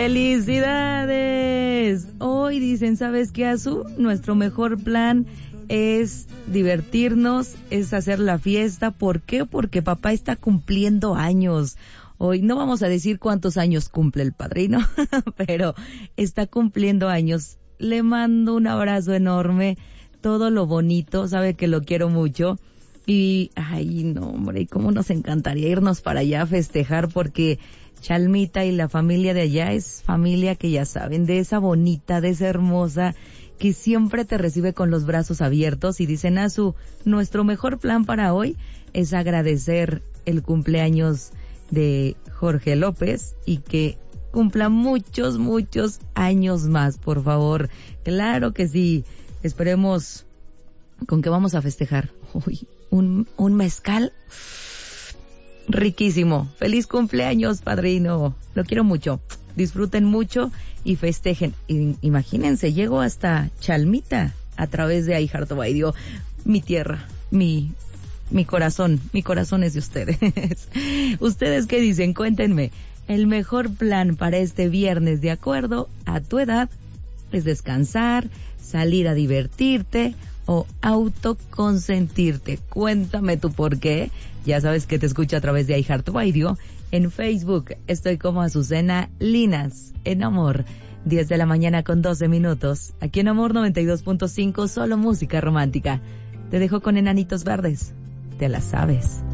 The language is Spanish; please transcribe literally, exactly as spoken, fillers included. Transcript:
¡Felicidades! Hoy dicen, ¿sabes qué, Azu? Nuestro mejor plan es divertirnos, es hacer la fiesta. ¿Por qué? Porque papá está cumpliendo años. Hoy no vamos a decir cuántos años cumple el padrino, pero está cumpliendo años. Le mando un abrazo enorme, todo lo bonito, sabe que lo quiero mucho. Y, ay, no, hombre, cómo nos encantaría irnos para allá a festejar, porque Chalmita y la familia de allá es familia que ya saben, de esa bonita, de esa hermosa, que siempre te recibe con los brazos abiertos. Y dicen, Azu, nuestro mejor plan para hoy es agradecer el cumpleaños de Jorge López y que cumpla muchos, muchos años más, por favor. Claro que sí. Esperemos. ¿Con qué vamos a festejar? Uy, un, un mezcal riquísimo. Feliz cumpleaños, padrino. Lo quiero mucho. Disfruten mucho y festejen. I, imagínense, llego hasta Chalmita a través de iHeartRadio. Mi tierra, mi, mi corazón, mi corazón es de ustedes. ¿Ustedes qué dicen? Cuéntenme. El mejor plan para este viernes, de acuerdo a tu edad, es descansar, salir a divertirte o autoconsentirte. Cuéntame tu por qué. Ya sabes que te escucho a través de iHeartRadio. En Facebook estoy como Azucena Linas, en Amor, diez de la mañana con doce minutos. Aquí en Amor noventa y dos punto cinco, solo música romántica. Te dejo con Enanitos Verdes. Te la sabes.